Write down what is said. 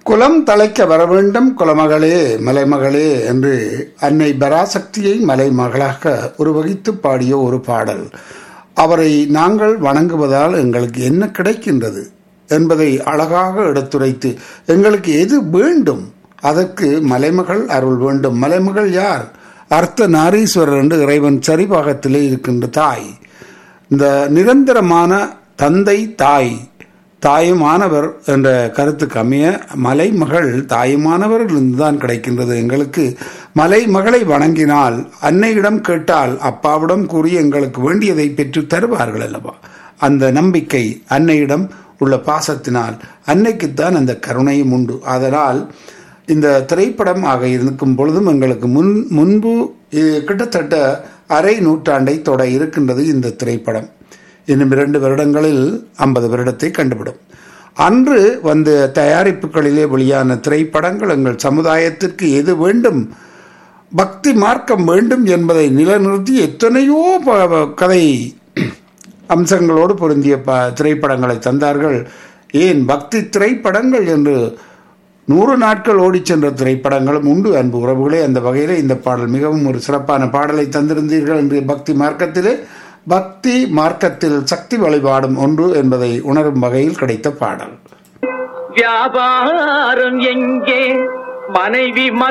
குலம் தழைக்க வர வேண்டும் குலமகளே மலைமகளே என்று அன்னை பராசக்தியை மலைமகளாக உருவகித்து பாடிய ஒரு பாடல். அவரை நாங்கள் வணங்குவதால் எங்களுக்கு என்ன கிடைக்கின்றது என்பதை அழகாக எடுத்துரைத்து எங்களுக்கு எது வேண்டும் அதற்கு மலைமகள் அருள் வேண்டும். மலைமகள் யார்? அர்த்த நாரீஸ்வரர் என்று இறைவன் சரிபாகத்திலே இருக்கின்ற தாய். இந்த நிரந்தரமான தந்தை தாய் தாயுமானவர் என்ற கருத்துக்கு அமைய மலைமகள் தாயுமானவரிலிருந்து தான் கிடைக்கின்றது. எங்களுக்கு மலைமகளை வணங்கினால் அன்னையிடம் கேட்டால் அப்பாவிடம் கூறி எங்களுக்கு வேண்டியதை பெற்று தருவார்கள் அல்லவா? அந்த நம்பிக்கை அன்னையிடம் உள்ள பாசத்தினால் அன்னைக்குத்தான் அந்த கருணையும் உண்டு. அதனால் இந்த திரைப்படம் ஆக இருக்கும் பொழுதும் எங்களுக்கு முன்பு கிட்டத்தட்ட அரை நூற்றாண்டை தொட இருக்கின்றது இந்த திரைப்படம். இன்னும் 2 வருடங்களில் 50 வருடத்தை கண்டுவிடும். அன்று வந்த தயாரிப்புகளிலே வெளியான திரைப்படங்கள் எங்கள் சமுதாயத்திற்கு எது வேண்டும், பக்தி மார்க்கம் வேண்டும் என்பதை நிலைநிறுத்தி எத்தனையோ கதை அம்சங்களோடு பொருந்திய திரைப்படங்களை தந்தார்கள். ஏன் பக்தி திரைப்படங்கள் என்று 100 நாட்கள் ஓடி சென்ற திரைப்படங்களும் உண்டு. அன்பு உறவுகளே, அந்த வகையில் இந்த பாடல் மிகவும் ஒரு சிறப்பான பாடலை தந்திருந்தீர்கள். என்று பக்தி மார்க்கத்திலே பக்தி மார்க்கத்தில் சக்தி வழிபாடும் ஒன்று என்பதை உணரும் வகையில் கிடைத்த பாடல். வியாபாரம் எங்கே மனைவி